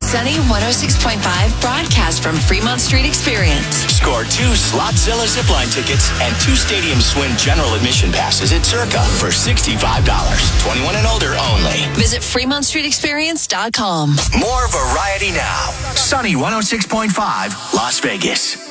Sunny 106.5 broadcast from Fremont Street Experience. Score 2 Slotzilla zipline tickets and 2 Stadium Swim general admission passes at Circa for $65. 21 and older only. Visit FremontStreetExperience.com. More variety now. Sunny 106.5 Las Vegas.